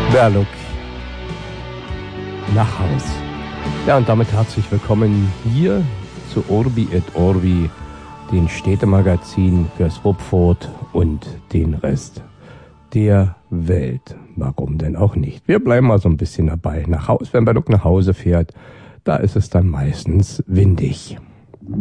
Berluk nach Haus. Ja, und damit herzlich willkommen hier zu Urbi et Orbi, den Städtemagazin fürs Ruppfurt und den Rest der Welt. Warum denn auch nicht? Wir bleiben mal so ein bisschen dabei. Nach Haus, wenn Berluk nach Hause fährt, da ist es dann meistens windig.